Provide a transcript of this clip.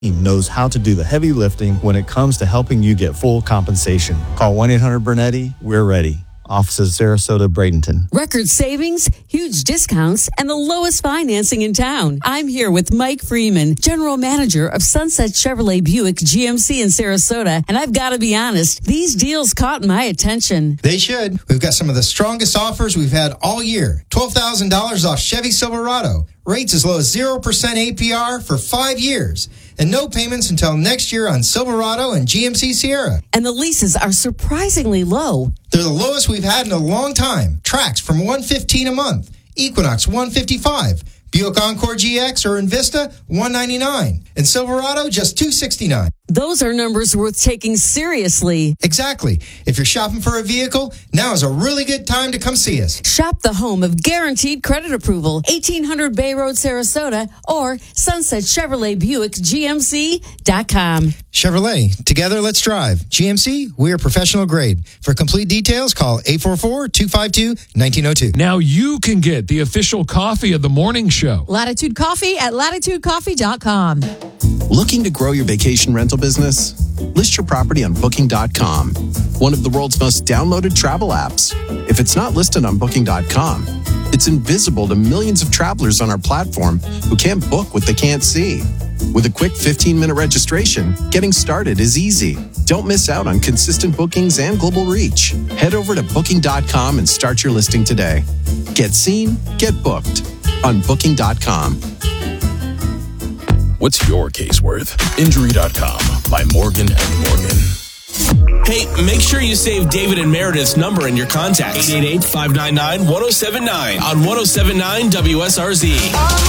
team knows how to do the heavy lifting when it comes to helping you get full compensation. Call 1-800-BURNETTI. We're ready. Offices Sarasota, Bradenton. Record savings, huge discounts, and the lowest financing in town. I'm here with Mike Freeman, General Manager of Sunset Chevrolet Buick GMC in Sarasota. And I've got to be honest, these deals caught my attention. They should. We've got some of the strongest offers we've had all year. $12,000 off Chevy Silverado. Rates as low as 0% APR for 5 years. And no payments until next year on Silverado and GMC Sierra. And the leases are surprisingly low. They're the lowest we've had in a long time. Tracks from $115 a month. Equinox $155. Buick Encore GX or Invista $199. And Silverado just $269. Those are numbers worth taking seriously. Exactly. If you're shopping for a vehicle, now is a really good time to come see us. Shop the home of guaranteed credit approval, 1800 Bay Road, Sarasota, or Sunset Chevrolet Buick GMC.com. Chevrolet, together let's drive. GMC, we are professional grade. For complete details, call 844-252-1902. Now you can get the official coffee of the morning show. Latitude Coffee at latitudecoffee.com. Looking to grow your vacation rental business? List your property on Booking.com, one of the world's most downloaded travel apps. If it's not listed on Booking.com, it's invisible to millions of travelers on our platform who can't book what they can't see. With a quick 15-minute registration, getting started is easy. Don't miss out on consistent bookings and global reach. Head over to Booking.com and start your listing today. Get seen, get booked on Booking.com. What's your case worth? Injury.com by Morgan & Morgan. Hey, make sure you save David and Meredith's number in your contacts. 888-599-1079 on 1079 WSRZ.